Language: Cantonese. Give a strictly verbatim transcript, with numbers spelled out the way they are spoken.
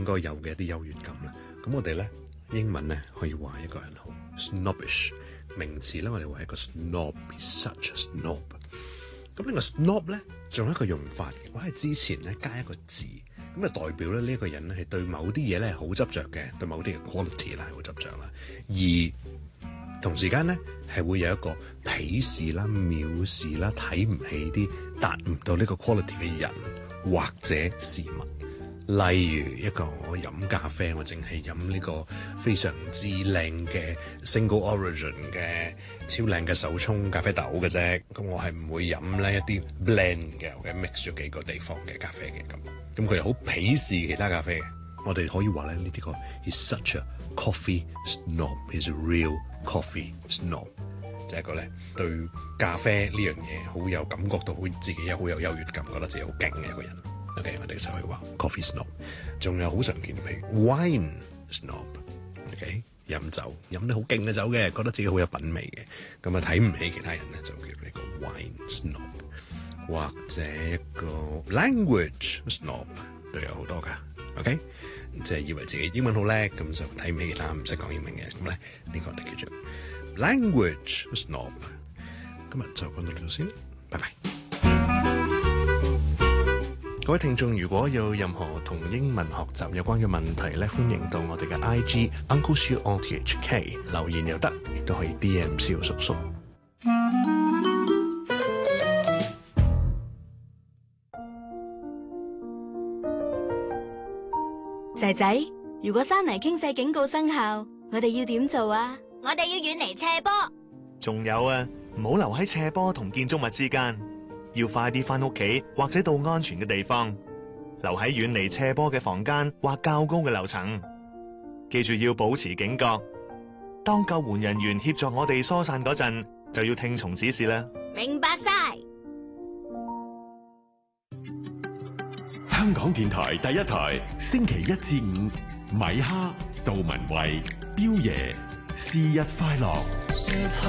該有嘅一啲優越感啦。咁我哋咧英文咧可以話一個人好 snobbish， 名詞咧我哋話一個 snob，is such a snob。咁呢個 snob 咧仲有一個用法嘅，我喺之前咧加一個字，咁就代表咧呢一個人咧係對某啲嘢咧係好執着嘅，對某啲嘅 quality 啦係好執着啦，而同時間咧係會有一個鄙視啦、藐視啦、睇唔起啲達唔到呢個 quality 嘅人或者事物。例如一個我飲咖啡，我淨係飲呢個非常之靚嘅 single origin 嘅超靚嘅手沖咖啡豆嘅啫，咁我係唔會飲呢一啲 blend 嘅，或者 mix 咗幾個地方嘅咖啡嘅咁。咁佢哋好鄙視其他咖啡嘅，我哋可以話咧呢啲個 he's such a coffee snob，he's a real coffee snob， 就係一個咧對咖啡呢樣嘢好有感覺到，好自己有好有優越感，覺得自己好勁嘅一個人。OK， 我哋就可以話 coffee snob， 仲有好常見，譬如 wine snob，OK， 飲酒飲得好勁嘅酒嘅，覺得自己好有品味嘅，咁啊睇唔起其他人咧，就叫呢個 wine snob， 或者一個 language snob 都有好多噶 ，OK， 即係以為自己英文好叻，咁就睇唔起其他唔識講英文嘅，咁咧呢個我哋叫做 language snob。今日就講到呢度先，拜拜。各位聽眾，如果有任何同英文學習有關嘅問題咧，歡迎到我哋嘅 I G Uncle Siu O T H K 留言又得，亦都可以 D M 蕭叔叔。 仔仔，如果山泥傾瀉警告生效，我哋要點做啊？ 我哋要遠離斜坡。 仲有啊，唔好留喺斜坡同建築物之間。要快啲返屋企，或者到安全嘅地方，留喺遠離斜坡嘅房間或較高嘅樓層。記住要保持警覺。當救援人員協助我哋疏散嗰陣，就要聽從指示啦。 明白晒。 香港電台第一台，星期一至五，米哈、杜文慧、彪爺，是日快樂。